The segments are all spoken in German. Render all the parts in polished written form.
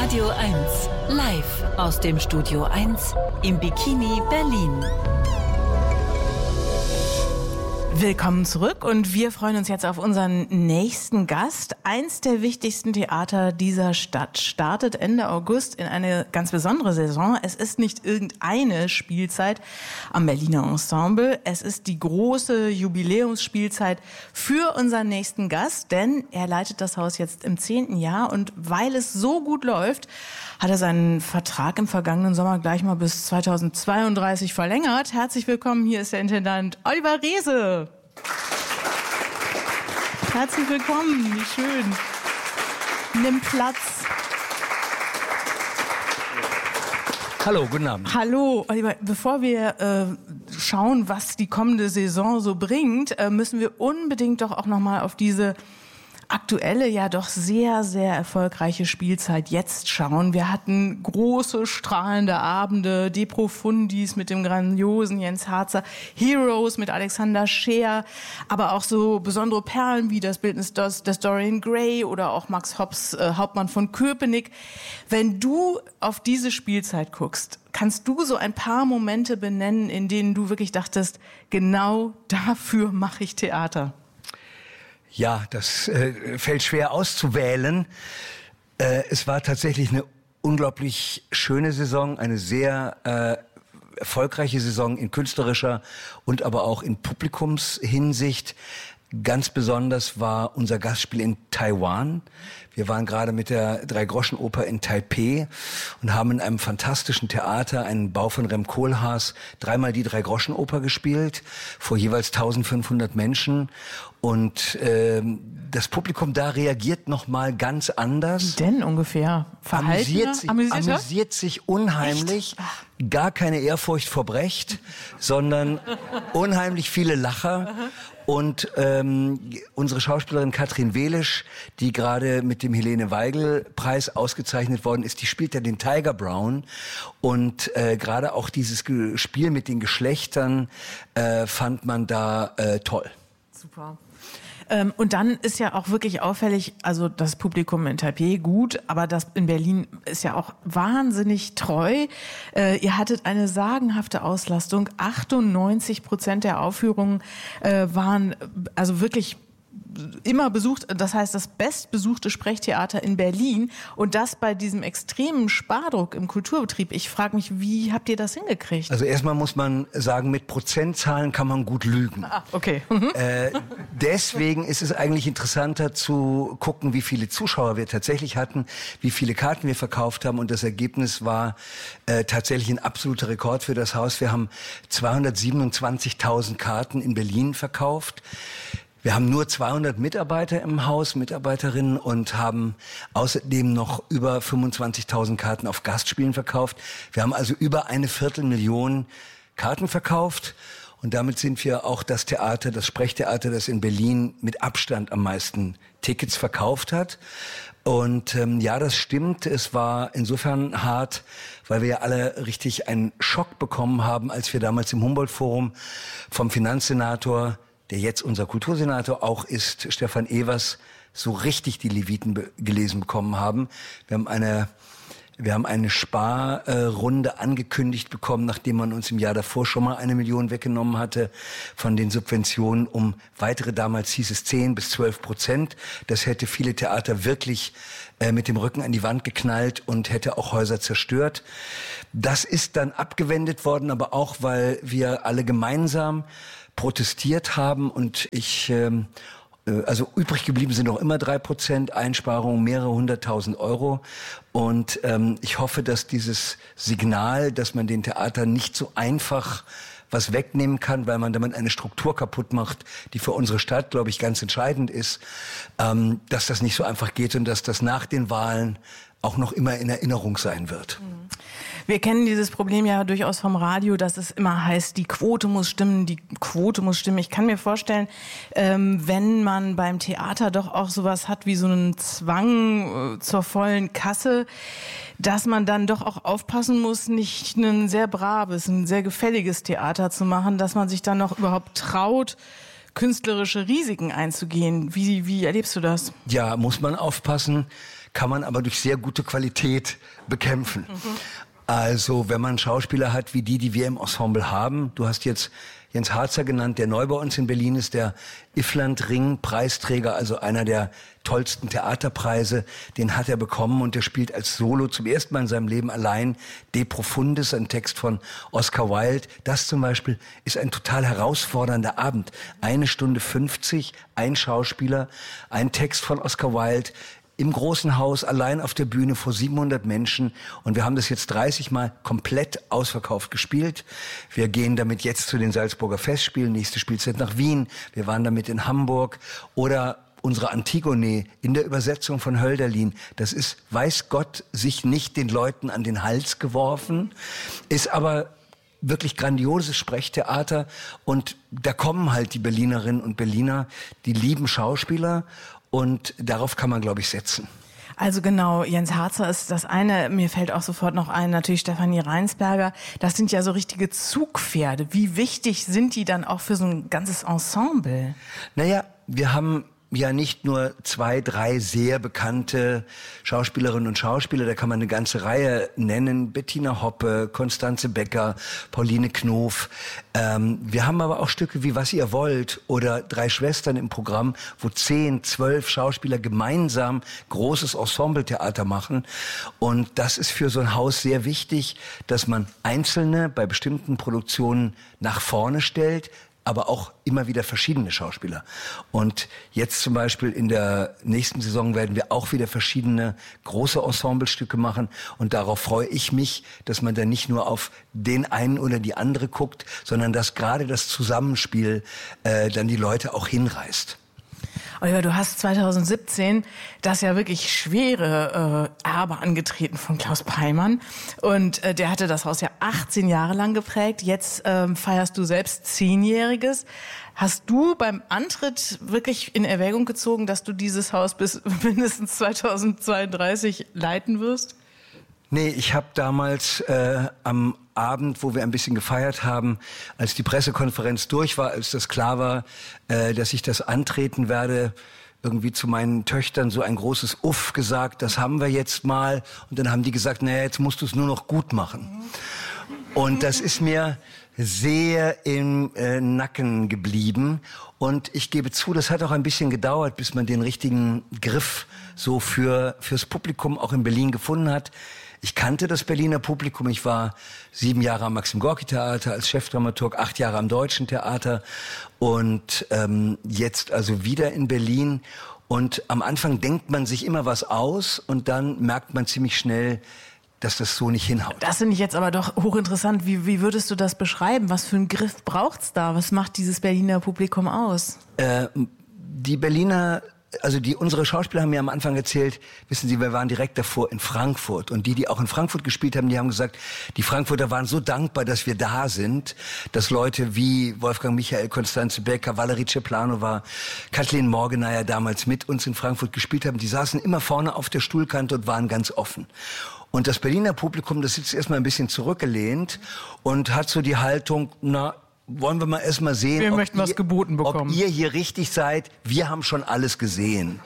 Radio 1, live aus dem Studio 1 im Bikini Berlin. Willkommen zurück und wir freuen uns jetzt auf unseren nächsten Gast. Eins der wichtigsten Theater dieser Stadt startet Ende August in eine ganz besondere Saison. Es ist nicht irgendeine Spielzeit am Berliner Ensemble. Es ist die große Jubiläumsspielzeit für unseren nächsten Gast, denn er leitet das Haus jetzt im 10. Jahr und weil es so gut läuft, hat er seinen Vertrag im vergangenen Sommer gleich mal bis 2032 verlängert. Herzlich willkommen, hier ist der Intendant Oliver Reese. Herzlich willkommen, wie schön. Nimm Platz. Hallo, guten Abend. Hallo, Oliver. Bevor wir schauen, was die kommende Saison so bringt, müssen wir unbedingt doch auch nochmal auf diese aktuelle, ja doch sehr, sehr erfolgreiche Spielzeit jetzt schauen. Wir hatten große, strahlende Abende, De Profundis mit dem grandiosen Jens Harzer, Heroes mit Alexander Scheer, aber auch so besondere Perlen wie das Bildnis des Dorian Gray oder auch Max Hobbs, Hauptmann von Köpenick. Wenn du auf diese Spielzeit guckst, kannst du so ein paar Momente benennen, in denen du wirklich dachtest, genau dafür mache ich Theater? Ja, das fällt schwer auszuwählen. Es war tatsächlich eine unglaublich schöne Saison, eine sehr erfolgreiche Saison in künstlerischer und aber auch in Publikumshinsicht. Ganz besonders war unser Gastspiel in Taiwan. Wir waren gerade mit der Drei-Groschen-Oper in Taipei und haben in einem fantastischen Theater, einen Bau von Rem Koolhaas, dreimal die Drei-Groschen-Oper gespielt, vor jeweils 1500 Menschen. Und das Publikum da reagiert noch mal ganz anders. Wie denn ungefähr? Amüsiert sich unheimlich. Gar keine Ehrfurcht vor Brecht, sondern unheimlich viele Lacher. Und unsere Schauspielerin Katrin Welisch, die gerade mit dem Helene-Weigel-Preis ausgezeichnet worden ist, die spielt ja den Tiger Brown. Und gerade auch dieses Spiel mit den Geschlechtern fand man da toll. Super. Und dann ist ja auch wirklich auffällig, also das Publikum in Taipei gut, aber das in Berlin ist ja auch wahnsinnig treu. Ihr hattet eine sagenhafte Auslastung. 98% der Aufführungen waren also wirklich immer besucht, das heißt das bestbesuchte Sprechtheater in Berlin und das bei diesem extremen Spardruck im Kulturbetrieb. Ich frage mich, wie habt ihr das hingekriegt? Also erstmal muss man sagen, mit Prozentzahlen kann man gut lügen. Ah, okay. Deswegen ist es eigentlich interessanter zu gucken, wie viele Zuschauer wir tatsächlich hatten, wie viele Karten wir verkauft haben und das Ergebnis war tatsächlich ein absoluter Rekord für das Haus. Wir haben 227.000 Karten in Berlin verkauft. Wir haben nur 200 Mitarbeiter im Haus, Mitarbeiterinnen und haben außerdem noch über 25.000 Karten auf Gastspielen verkauft. Wir haben also über 250.000 Karten verkauft und damit sind wir auch das Theater, das Sprechtheater, das in Berlin mit Abstand am meisten Tickets verkauft hat. Und ja, das stimmt. Es war insofern hart, weil wir ja alle richtig einen Schock bekommen haben, als wir damals im Humboldt-Forum vom Finanzsenator, der jetzt unser Kultursenator auch ist, Stefan Evers, so richtig die Leviten gelesen bekommen haben. Wir haben eine Sparrunde angekündigt bekommen, nachdem man uns im Jahr davor schon mal 1 Million weggenommen hatte von den Subventionen um weitere, damals hieß es 10-12%. Das hätte viele Theater wirklich mit dem Rücken an die Wand geknallt und hätte auch Häuser zerstört. Das ist dann abgewendet worden, aber auch, weil wir alle gemeinsam protestiert haben und also übrig geblieben sind noch immer 3% Einsparungen, mehrere 100.000 Euro. Und ich hoffe, dass dieses Signal, dass man den Theatern nicht so einfach was wegnehmen kann, weil man damit eine Struktur kaputt macht, die für unsere Stadt, glaube ich, ganz entscheidend ist, dass das nicht so einfach geht und dass das nach den Wahlen auch noch immer in Erinnerung sein wird. Wir kennen dieses Problem ja durchaus vom Radio, dass es immer heißt, die Quote muss stimmen, die Quote muss stimmen. Ich kann mir vorstellen, wenn man beim Theater doch auch sowas hat wie so einen Zwang zur vollen Kasse, dass man dann doch auch aufpassen muss, nicht ein sehr braves, ein sehr gefälliges Theater zu machen, dass man sich dann noch überhaupt traut, künstlerische Risiken einzugehen. Wie erlebst du das? Ja, muss man aufpassen. kann man aber durch sehr gute Qualität bekämpfen. Also wenn man Schauspieler hat wie die wir im Ensemble haben, du hast jetzt Jens Harzer genannt, der neu bei uns in Berlin ist, der Iffland-Ring-Preisträger, also einer der tollsten Theaterpreise, den hat er bekommen und der spielt als Solo zum ersten Mal in seinem Leben allein De Profundis, ein Text von Oscar Wilde. Das zum Beispiel ist ein total herausfordernder Abend. 1 Stunde 50, ein Schauspieler, ein Text von Oscar Wilde, im großen Haus, allein auf der Bühne vor 700 Menschen. Und wir haben das jetzt 30 Mal komplett ausverkauft gespielt. Wir gehen damit jetzt zu den Salzburger Festspielen, nächste Spielzeit nach Wien. Wir waren damit in Hamburg. Oder unsere Antigone in der Übersetzung von Hölderlin. Das ist, weiß Gott, sich nicht den Leuten an den Hals geworfen, ist aber wirklich grandioses Sprechtheater. Und da kommen halt die Berlinerinnen und Berliner, die lieben Schauspieler. Und darauf kann man, glaube ich, setzen. Also genau, Jens Harzer ist das eine. Mir fällt auch sofort noch ein, natürlich Stefanie Reinsberger. Das sind ja so richtige Zugpferde. Wie wichtig sind die dann auch für so ein ganzes Ensemble? Naja, wir haben ja nicht nur 2, 3 sehr bekannte Schauspielerinnen und Schauspieler, da kann man eine ganze Reihe nennen. Bettina Hoppe, Constanze Becker, Pauline Knof. Wir haben aber auch Stücke wie Was ihr wollt oder 3 Schwestern im Programm, wo 10, 12 Schauspieler gemeinsam großes Ensembletheater machen. Und das ist für so ein Haus sehr wichtig, dass man Einzelne bei bestimmten Produktionen nach vorne stellt, aber auch immer wieder verschiedene Schauspieler. Und jetzt zum Beispiel in der nächsten Saison werden wir auch wieder verschiedene große Ensemblestücke machen. Und darauf freue ich mich, dass man da nicht nur auf den einen oder die andere guckt, sondern dass gerade das Zusammenspiel dann die Leute auch hinreißt. Oliver, du hast 2017 das ja wirklich schwere Erbe angetreten von Klaus Peimann. Und der hatte das Haus ja 18 Jahre lang geprägt. Jetzt feierst du selbst 10-Jähriges. Hast du beim Antritt wirklich in Erwägung gezogen, dass du dieses Haus bis mindestens 2032 leiten wirst? Nee, ich habe damals am Abend, wo wir ein bisschen gefeiert haben, als die Pressekonferenz durch war, als das klar war, dass ich das antreten werde, irgendwie zu meinen Töchtern so ein großes Uff gesagt, das haben wir jetzt mal. Und dann haben die gesagt, naja, jetzt musst du es nur noch gut machen. Und das ist mir sehr im Nacken geblieben. Und ich gebe zu, das hat auch ein bisschen gedauert, bis man den richtigen Griff so fürs Publikum auch in Berlin gefunden hat. Ich kannte das Berliner Publikum. Ich war 7 Jahre am Maxim-Gorki-Theater als Chefdramaturg, 8 Jahre am Deutschen Theater und jetzt also wieder in Berlin. Und am Anfang denkt man sich immer was aus und dann merkt man ziemlich schnell, dass das so nicht hinhaut. Das finde ich jetzt aber doch hochinteressant. Wie würdest du das beschreiben? Was für einen Griff braucht's da? Was macht dieses Berliner Publikum aus? Die Berliner, also unsere Schauspieler haben mir am Anfang erzählt, wissen Sie, wir waren direkt davor in Frankfurt. Und die auch in Frankfurt gespielt haben, die haben gesagt, die Frankfurter waren so dankbar, dass wir da sind, dass Leute wie Wolfgang Michael, Constanze Becker, Valerie Ceplanova, Kathleen Morgeneier damals mit uns in Frankfurt gespielt haben. Die saßen immer vorne auf der Stuhlkante und waren ganz offen. Und das Berliner Publikum, das sitzt erstmal ein bisschen zurückgelehnt und hat so die Haltung, na, wollen wir mal erstmal sehen, wir möchten was geboten bekommen. Ob ihr hier richtig seid. Wir haben schon alles gesehen.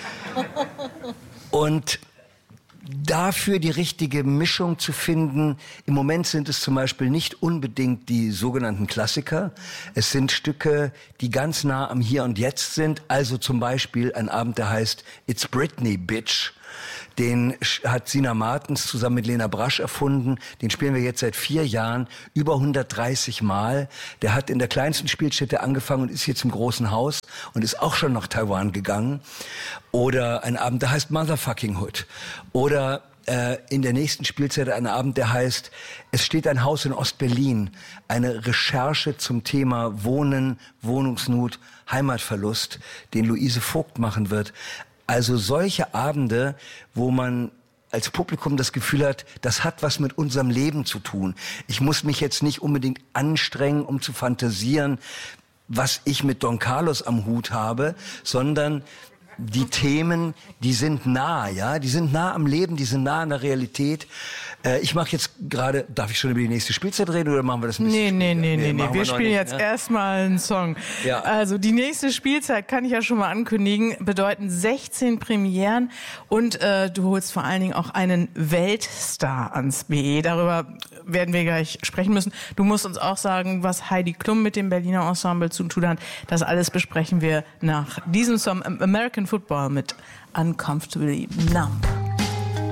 Und dafür die richtige Mischung zu finden. Im Moment sind es zum Beispiel nicht unbedingt die sogenannten Klassiker. Es sind Stücke, die ganz nah am Hier und Jetzt sind. Also zum Beispiel ein Abend, der heißt It's Britney, Bitch. Den hat Sina Martens zusammen mit Lena Brasch erfunden. Den spielen wir jetzt seit 4 Jahren, über 130 Mal. Der hat in der kleinsten Spielstätte angefangen und ist jetzt im großen Haus und ist auch schon nach Taiwan gegangen. Oder ein Abend, der heißt Motherfucking Hood. Oder in der nächsten Spielzeit ein Abend, der heißt Es steht ein Haus in Ostberlin. Eine Recherche zum Thema Wohnen, Wohnungsnot, Heimatverlust, den Luise Vogt machen wird. Also solche Abende, wo man als Publikum das Gefühl hat, das hat was mit unserem Leben zu tun. Ich muss mich jetzt nicht unbedingt anstrengen, um zu fantasieren, was ich mit Don Carlos am Hut habe, sondern die Themen, die sind nah, ja, die sind nah am Leben, die sind nah an der Realität. Ich mache jetzt gerade, darf ich schon über die nächste Spielzeit reden oder machen wir das ein bisschen Nee. Wir nicht, spielen jetzt erstmal einen Song. Ja. Also die nächste Spielzeit, kann ich ja schon mal ankündigen, bedeuten 16 Premieren und du holst vor allen Dingen auch einen Weltstar ans BE. Darüber werden wir gleich sprechen müssen. Du musst uns auch sagen, was Heidi Klum mit dem Berliner Ensemble zu tun hat. Das alles besprechen wir nach diesem Song American Football mit Uncomfortably Numb.